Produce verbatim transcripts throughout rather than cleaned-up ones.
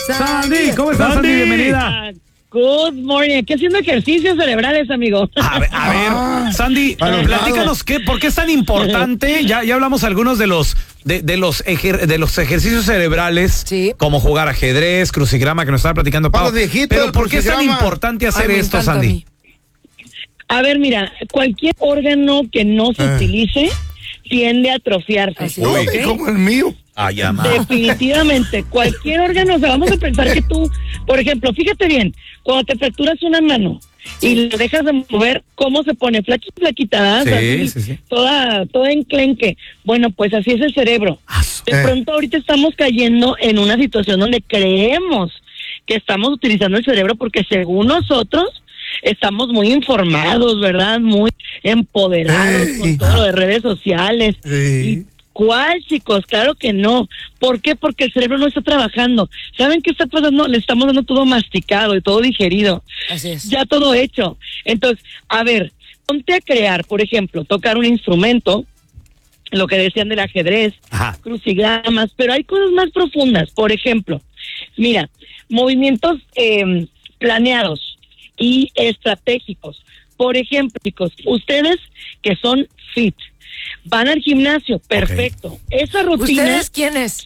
Sandy, ¿cómo estás, Sandy? Bienvenida. Good morning. Aquí haciendo ejercicios cerebrales, amigo. A ver, a ver ah, Sandy, platícanos qué, por qué es tan importante. Ya, ya hablamos algunos de los de, de los ejer, de los ejercicios cerebrales, sí, como jugar ajedrez, crucigrama, que nos estaba platicando Pau. Pero ¿por qué es tan importante hacer Ay, esto, Sandy? A, a ver, mira, cualquier órgano que no se eh. utilice tiende a atrofiarse. Así, Uy, ¿okay? Como el mío. Ah, definitivamente, cualquier órgano, o sea, vamos a pensar que tú, por ejemplo, fíjate bien, cuando te fracturas una mano y lo dejas de mover, ¿cómo se pone? Flaquita, flaquita, sí, así, sí, sí. toda, toda enclenque. Bueno, pues así es el cerebro. De pronto ahorita estamos cayendo en una situación donde creemos que estamos utilizando el cerebro porque según nosotros estamos muy informados, ¿verdad? Muy empoderados Ey. con todo lo de redes sociales. Y ¿cuál, chicos? Claro que no. ¿Por qué? Porque el cerebro no está trabajando. ¿Saben qué está pasando? Le estamos dando todo masticado y todo digerido. Así es. Ya todo hecho. Entonces, a ver, ponte a crear, por ejemplo, tocar un instrumento, lo que decían del ajedrez, Ajá. crucigramas, pero hay cosas más profundas. Por ejemplo, mira, movimientos eh, planeados y estratégicos. Por ejemplo, chicos, ustedes que son fit, van al gimnasio, perfecto. Okay. Esa rutina. ¿Ustedes quiénes?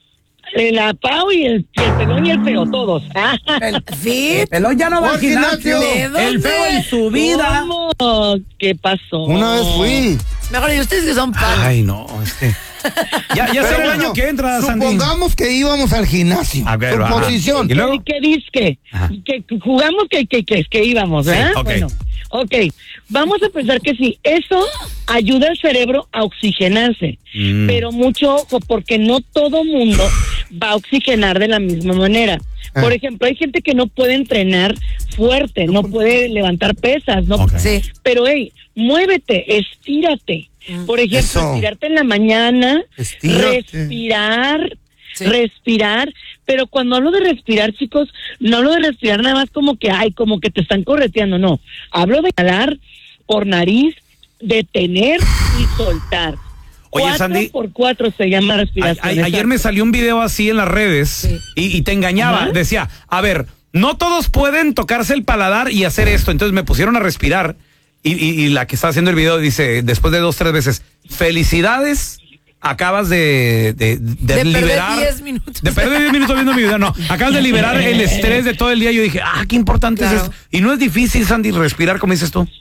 La Pau y el, el pelón y el feo, todos. ¿El fit? El pelón ya no va al gimnasio. El feo en su vida. ¿Cómo? ¿Qué pasó? Una vez fui. Mejor, ¿y ustedes que son palos? Ay, no, es que... Ya, ya será el año que entra, Sandy. Supongamos que íbamos al gimnasio. A ver, Suposición. ¿Y luego? ¿Qué disque? Que jugamos que, que, que, que íbamos, ¿eh? Sí, okay. Bueno, ok, vamos a pensar que sí, eso ayuda al cerebro a oxigenarse, mm. pero mucho ojo, porque no todo mundo va a oxigenar de la misma manera. Por ejemplo, hay gente que no puede entrenar fuerte, no puede levantar pesas, no, okay. sí. Pero hey, muévete, estírate. Por ejemplo, Eso. estirarte en la mañana, Estírate. respirar, sí. respirar, pero cuando hablo de respirar, chicos, no hablo de respirar nada más como que, ay, como que te están correteando, no. Hablo de inhalar por nariz, detener y soltar. Oye, cuatro Sandy, por cuatro se llama respiración. A, a, ayer me salió un video así en las redes sí. y, y te engañaba. Ajá. Decía, a ver, no todos pueden tocarse el paladar y hacer esto. Entonces me pusieron a respirar y, y, y la que está haciendo el video dice, después de dos, tres veces, felicidades, acabas de, de, de, de liberar. diez minutos. De perder diez minutos viendo mi video. No, acabas de liberar el estrés de todo el día. Yo dije, ah, qué importante claro. es esto. Y no es difícil, Sandy, respirar, como dices tú.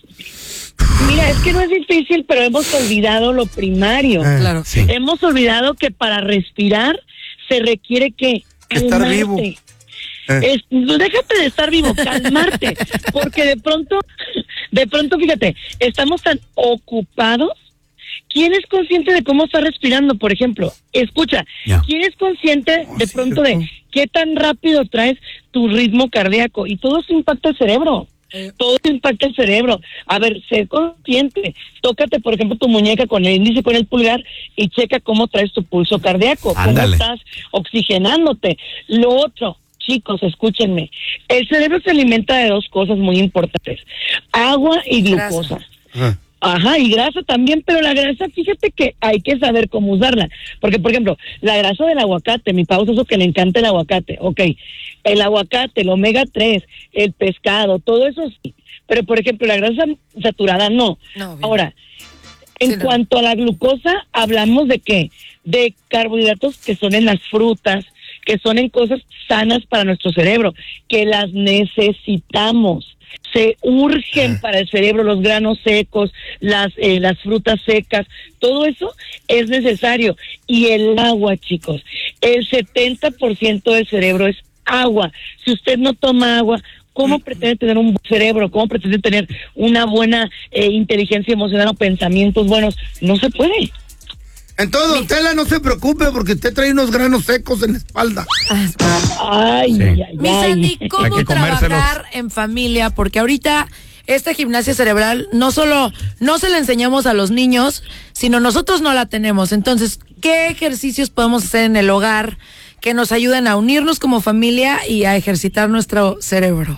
Mira, es que no es difícil, pero hemos olvidado lo primario. Eh, claro. Sí. Hemos olvidado que para respirar se requiere que estar vivo. Eh. Es, déjate de estar vivo, calmarte, porque de pronto, de pronto, fíjate, estamos tan ocupados. ¿Quién es consciente de cómo está respirando, por ejemplo? Escucha, yeah. ¿quién es consciente de pronto de qué tan rápido traes tu ritmo cardíaco? Y todo eso impacta el cerebro. Todo impacta el cerebro. A ver, sé consciente. Tócate, por ejemplo, tu muñeca con el índice, con el pulgar y checa cómo traes tu pulso cardíaco. Ándale. Cómo estás oxigenándote. Lo otro, chicos, escúchenme. El cerebro se alimenta de dos cosas muy importantes. Agua y glucosa. Grasa. Ajá, y grasa también, pero la grasa, fíjate que hay que saber cómo usarla. Porque, por ejemplo, la grasa del aguacate, mi pausa es eso que le encanta el aguacate. Ok, el aguacate, el omega tres, el pescado, todo eso sí. Pero, por ejemplo, la grasa saturada no. no Ahora, en sí, cuanto no. a la glucosa, hablamos de qué? De carbohidratos que son en las frutas, que son en cosas sanas para nuestro cerebro, que las necesitamos. Se urgen para el cerebro los granos secos, las eh, las frutas secas, todo eso es necesario. Y el agua, chicos, el setenta por ciento del cerebro es agua. Si usted no toma agua, ¿cómo pretende tener un buen cerebro? ¿Cómo pretende tener una buena eh, inteligencia emocional o pensamientos buenos? No se puede. Entonces, don Tela, no se preocupe porque usted trae unos granos secos en la espalda. Ay, sí. ay, ay. Mi Sandy, ¿cómo trabajar en familia? Porque ahorita esta gimnasia cerebral no solo no se la enseñamos a los niños, sino nosotros no la tenemos. Entonces, ¿qué ejercicios podemos hacer en el hogar que nos ayuden a unirnos como familia y a ejercitar nuestro cerebro?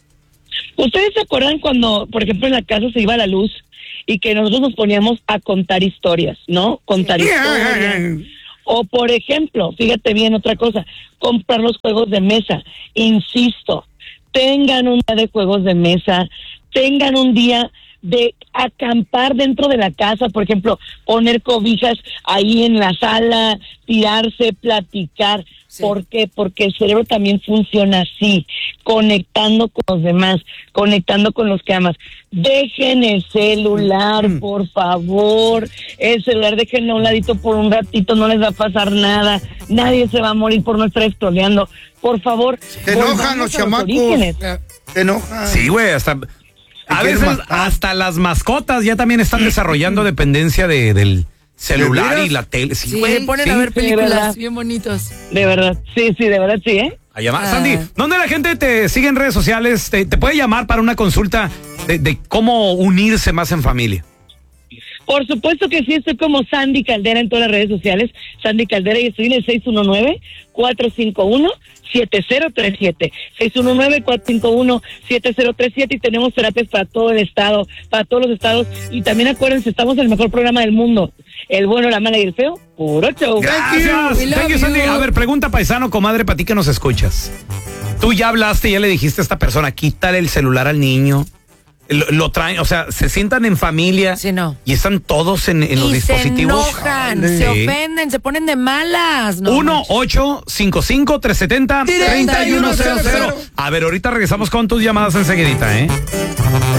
¿Ustedes se acuerdan cuando, por ejemplo, en la casa se iba la luz y que nosotros nos poníamos a contar historias, ¿no? Contar yeah. historias. O, por ejemplo, fíjate bien otra cosa, comprar los juegos de mesa. Insisto, tengan un día de juegos de mesa, tengan un día de acampar dentro de la casa, por ejemplo, poner cobijas ahí en la sala, tirarse, platicar. Sí. ¿Por qué? Porque el cerebro también funciona así, conectando con los demás, conectando con los que amas. Dejen el celular, mm. por favor. El celular, déjenlo a un ladito por un ratito, no les va a pasar nada. Nadie se va a morir por no estar scrolleando. Por favor. Se enojan los chamacos. Se enojan. Sí, güey, hasta... A veces hasta las mascotas ya también están desarrollando dependencia de, del celular y la tele. Sí, sí, ponen sí. a ver películas sí, bien bonitos. De verdad, sí, sí, de verdad, sí, ¿eh? A llamar. Ah. Sandy, ¿dónde la gente te sigue en redes sociales? ¿Te, te puede llamar para una consulta de, de cómo unirse más en familia? Por supuesto que sí, estoy como Sandy Caldera en todas las redes sociales. Sandy Caldera y estoy en el seis uno nueve, cuatro cinco uno, siete cero tres siete. seis uno nueve, cuatro cinco uno, siete cero tres siete y tenemos terapias para todo el estado, para todos los estados. Y también acuérdense, estamos en el mejor programa del mundo. El bueno, la mala y el feo, puro show. Gracias. Thank you, Sandy. A ver, pregunta paisano, comadre, para ti que nos escuchas. Tú ya hablaste, ya le dijiste a esta persona, quítale el celular al niño. Lo, lo traen, o sea, se sientan en familia sí, no. y están todos en, en los dispositivos. Se enojan, sí. se ofenden, se ponen de malas. No uno ocho cinco cinco, tres siete cero, tres uno cero cero. A ver, ahorita regresamos con tus llamadas enseguidita, ¿eh?